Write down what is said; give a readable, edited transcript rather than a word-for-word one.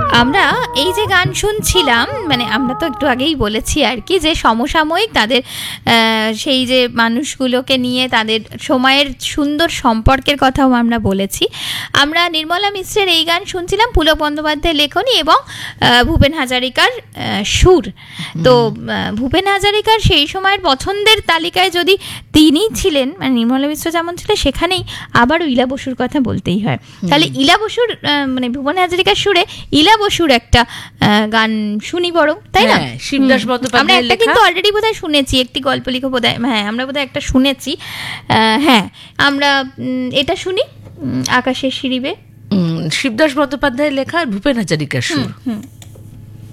আমরা এই যে গান শুনছিলাম, মানে আমরা তো একটু আগেই বলেছি আর কি, যে সমসাময়িক তাদের সেই যে মানুষগুলোকে নিয়ে তাদের সময়ের সুন্দর সম্পর্কের কথাও আমরা বলেছি। আমরা নির্মলা মিশ্রের এই গান শুনছিলাম, পুলক বন্দ্যোপাধ্যায়ের লেখনী এবং ভূপেন হাজারিকার সুর। তো ভূপেন হাজারিকার সেই সময়ের পছন্দের তালিকায় যদি তিনি ছিলেন, মানে নির্মলা মিশ্র যেমন ছিল, সেখানেই আবারও ইলা বসুর কথা বলতেই হয়। তাহলে ইলা বসুর মানে ভুবন হাজারিকার সুরে ইলা বসুর একটা গান শুনি বরং, তাই না? শিবদাস বন্দ্যোপাধ্যায় আমরা একটা কিন্তু অলরেডি বোধহয় শুনেছি, একটি গল্প লিখো বোধহয়, হ্যাঁ আমরা বোধহয় একটা শুনেছি। হ্যাঁ, আমরা এটা শুনি, আকাশের সিঁড়িবে। শিবদাস বন্দ্যোপাধ্যায়ের লেখা, ভূপেন হাজারিকার সুর।